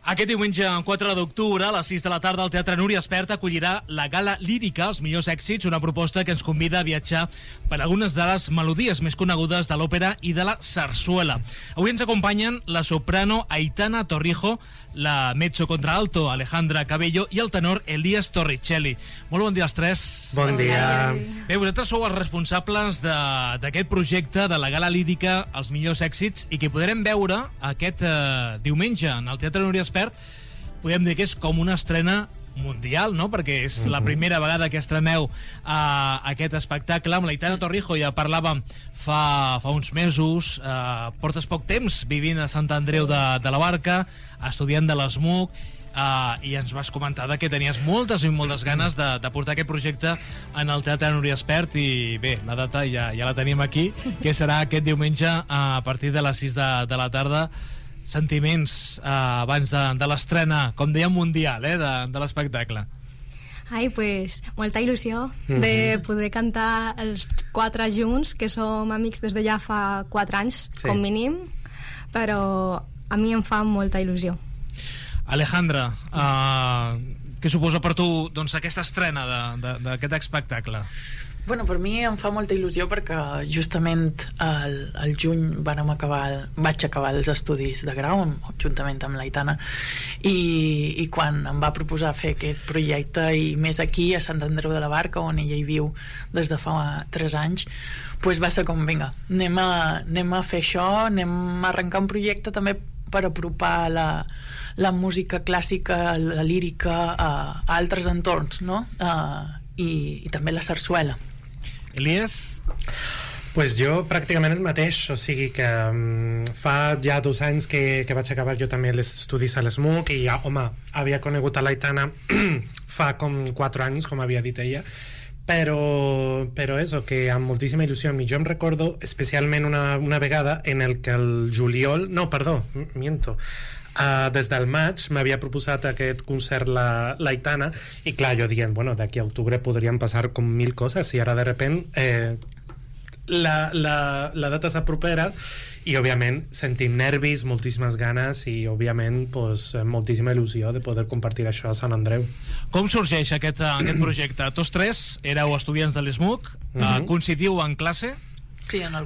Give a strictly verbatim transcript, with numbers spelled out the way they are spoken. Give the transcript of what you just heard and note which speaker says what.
Speaker 1: Aquest diumenge, quatre d'octubre, a les sis de la tarda, el Teatre Núria Espert acollirà la Gala Lírica, els millors èxits, una proposta que ens convida a viatjar per algunes de les melodies més conegudes de l'òpera i de la sarsuela. Avui ens acompanyen la soprano Aitana Torrijo, la mezzo contralto Alejandra Cabello i el tenor Elías Torricelli. Molt bon dia als tres.
Speaker 2: Bon dia.
Speaker 1: Bé, vosaltres sou els responsables d'aquest projecte de la Gala Lírica, els millors èxits, i que podrem veure aquest eh, diumenge en el Teatre Núria Espert. Podem dir que és com una estrena mundial, no? Perquè és la primera vegada que estreneu uh, aquest espectacle. Amb l'Aitana Torrijo ja parlàvem fa, fa uns mesos. Uh, portes poc temps vivint a Sant Andreu de, de la Barca, estudiant de l'ESMUC, uh, i ens vas comentar que tenies moltes i moltes ganes de, de portar aquest projecte en el Teatre Núria Espert, i bé, la data ja, ja la tenim aquí, que serà aquest diumenge uh, a partir de les sis de, de la tarda. Sentiments eh, abans de, de l'estrena, com dèiem, mundial, eh, de, de l'espectacle.
Speaker 3: Ai, pues, molta il·lusió mm-hmm. de poder cantar els quatre junts, que som amics des de ja fa quatre anys, sí, com mínim, però a mi em fa molta il·lusió.
Speaker 1: Alejandra, eh, què suposa per tu, doncs, aquesta estrena d'aquest espectacle?
Speaker 4: Bueno, per mi em fa molta il·lusió perquè justament el, el juny vam acabar, vaig acabar els estudis de grau juntament amb l'Aitana, i, i quan em va proposar fer aquest projecte, i més aquí a Sant Andreu de la Barca, on ella hi viu des de fa tres anys, pues va ser com, vinga, anem a, anem a fer això, anem a arrencar un projecte també per apropar la, la música clàssica, la lírica a, a altres entorns, no? Uh, i, i també la sarsuela.
Speaker 1: Elias?
Speaker 2: Pues jo pràcticament el mateix, o sigui que um, fa ja dos anys que, que vaig acabar jo també els estudis a l'ESMUC, i ja, home, havia conegut a l'Aitana fa com quatre anys, com havia dit ella, però, però és que amb moltíssima il·lusió. I jo em recordo especialment una, una vegada en el que el juliol, no, perdó, miento, Uh, des del maig m'havia proposat aquest concert la, l'Aitana, i clar, jo dient, bueno, d'aquí a octubre podrien passar com mil coses, i ara de repent eh, la, la, la data s'apropera, i òbviament sentim nervis, moltíssimes ganes, i òbviament pues, moltíssima il·lusió de poder compartir això a Sant Andreu.
Speaker 1: Com sorgeix aquest, aquest projecte? Tots tres éreu estudiants de l'ESMUC, uh-huh. uh, coincidiu en classe?
Speaker 4: Sí, en algun